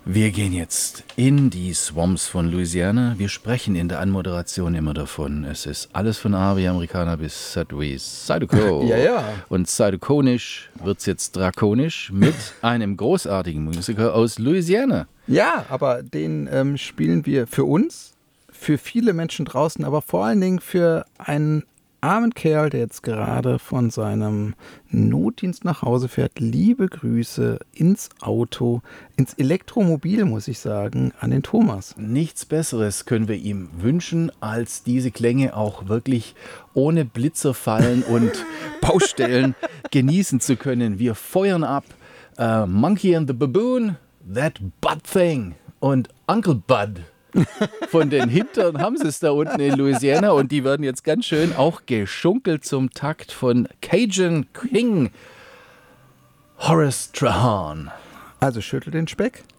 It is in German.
Wir gehen jetzt in die Swamps von Louisiana. Wir sprechen in der Anmoderation immer davon. Es ist alles von A wie Amerikaner bis Z wie Zydeco. Ja. Und Zydeconisch wird es jetzt drakonisch mit einem großartigen Musiker aus Louisiana. Ja, aber den spielen wir für uns, für viele Menschen draußen, aber vor allen Dingen für einen armen Kerl, der jetzt gerade von seinem Notdienst nach Hause fährt. Liebe Grüße ins Auto, ins Elektromobil, muss ich sagen, an den Thomas. Nichts Besseres können wir ihm wünschen, als diese Klänge auch wirklich ohne Blitzerfallen und Baustellen genießen zu können. Wir feuern ab Monkey and the Baboon, That Bud Thing und Uncle Bud. Von den Hintern haben sie es da unten in Louisiana und die werden jetzt ganz schön auch geschunkelt zum Takt von Cajun King Horace Trahan. Also schüttel den Speck.